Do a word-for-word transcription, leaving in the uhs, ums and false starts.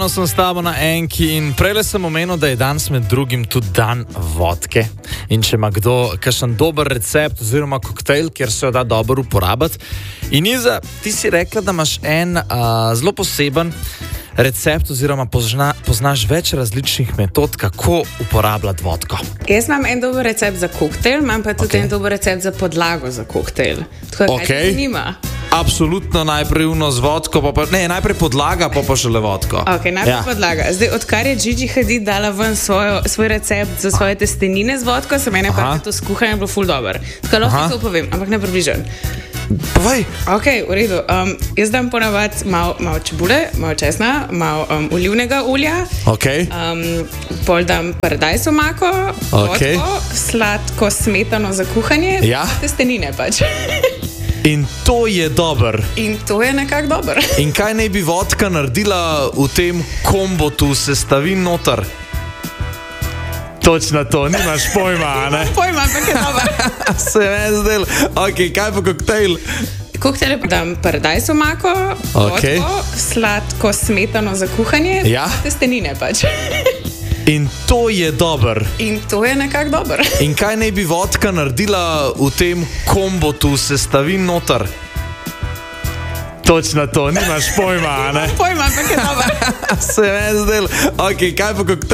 Sem s tabo na enki in prejle sem omenil, da je danes med drugim tudi dan vodke. In če ima kdo kakšen dober recept oziroma koktejl, kjer se jo da dobro uporabiti. In Iza, ti si rekla, da imaš en uh, zelo poseben recept oziroma pozna, poznaš več različnih metod, kako uporabljati vodko. Jaz imam en dober recept za koktejl, imam pa tudi Okay. en dober recept za podlago za koktejl. Tako, kaj Okay. te zanima? Absolutno najprej uno z vodko, pa pa, ne, najprej podlaga, pa pa šele vodko. Ok, najprej ja. podlaga. Zdaj, odkar je Gigi Hadid dala ven svojo, svoj recept za svoje testenine z vodko, sem ene pa to skuhanje bilo ful dober. Tako lahko to povem, ampak ne približen. Povej. Ok, v redu. Um, jaz dam ponavadi malo mal čebule, malo česna, malo um, olivnega olja. Okay. Um, pol dam paradajz omako, Okay. vodko, sladko smetano za kuhanje, Ja. testenine pač. In to je dober. In to je nekako dober. In kaj naj bi vodka naredila v tem kombotu sestavin noter? Točno to, nimaš pojma, ne? Pojma, ampak je dober. Se me zdel. Ok, kaj pa koktejl? Koktejle pa dam paradajz omako, Okay. vodko, sladko smetano za kuhanje, Ja. testenine pač. In to je dober. In to je nekako dober. In kaj naj bi vodka naredila v tem kombotu sestavin noter? Točno to, nimaš pojma, ne? Pojma, ampak je dober. Se me zdel. Ok, kaj pa koktejl?